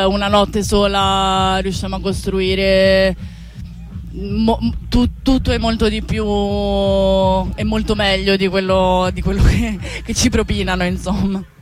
Una notte sola riusciamo a costruire tutto e molto di più e molto meglio di quello che ci propinano, insomma.